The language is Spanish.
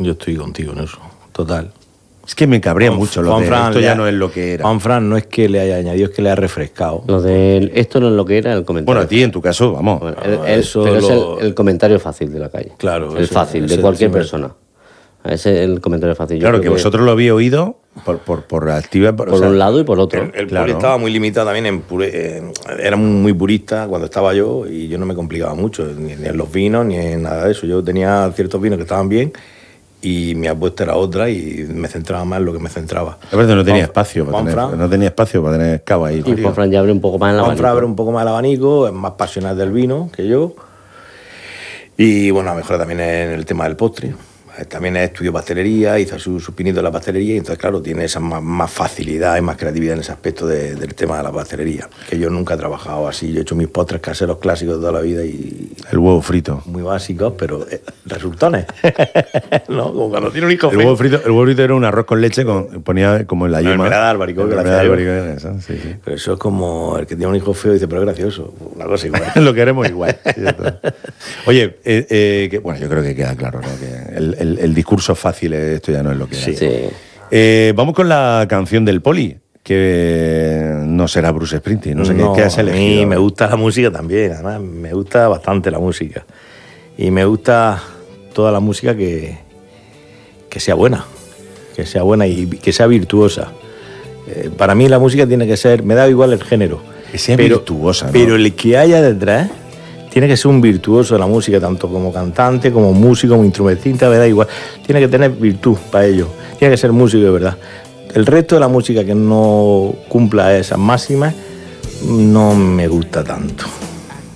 Yo estoy contigo en eso, total. Es que me cabrea mucho lo de Fran, esto ya no es lo que era. Juan Fran no es que le haya añadido, es que le ha refrescado. Lo de esto no es lo que era el comentario. Bueno, a ti en tu caso, vamos. Bueno, eso pero lo- es el comentario fácil de la calle. Claro, El ese- fácil, ese de cualquier siempre- persona. Ese es el comentario fácil. Yo Claro, creo que vosotros lo habéis oído por activa... Por un lado y por otro. El Claro. Puri estaba muy limitado también era muy purista cuando estaba yo y yo no me complicaba mucho, ni en los vinos ni en nada de eso. Yo tenía ciertos vinos que estaban bien y mi apuesta era otra y me centraba más en lo que me centraba. La verdad no tenía espacio para Juan tener, Fran- no tenía espacio para tener cava ahí. Y Juan Fran ya abre un poco más en la Juan Fran abre un poco más el abanico, es más pasional del vino que yo. Y bueno, a lo mejor también en el tema del postre. También estudió pastelería, hizo sus pinitos en la pastelería y entonces, claro, tiene esa más facilidad y más creatividad en ese aspecto del tema de la pastelería. Que yo nunca he trabajado así. Yo he hecho mis postres caseros clásicos de toda la vida y El huevo frito. muy básicos, pero resultones. ¿No? Como cuando tiene un hijo El feo. huevo frito era un arroz con leche, ponía como en la La yema. mermelada de albaricoque, que la Mermelada de hacía yo. albaricoque, eso, sí, sí. Pero eso es como el que tiene un hijo feo y dice, pero es gracioso. Una cosa igual. Lo queremos igual. Sí, ya está. Oye, bueno, yo creo que queda claro, ¿no? Que el discurso fácil, esto ya no es lo que era. Sí. Vamos con la canción del Poli, que no será Bruce Springsteen. No sé qué has elegido. A mí me gusta la música también, además me gusta bastante la música. Y me gusta toda la música que sea buena y que sea virtuosa. Para mí la música tiene que ser, me da igual el género. Que sea virtuosa, ¿no? Pero el que haya detrás tiene que ser un virtuoso de la música, tanto como cantante, como músico, como instrumentista, me da igual. Tiene que tener virtud para ello. Tiene que ser músico de verdad. El resto de la música que no cumpla esas máximas no me gusta tanto.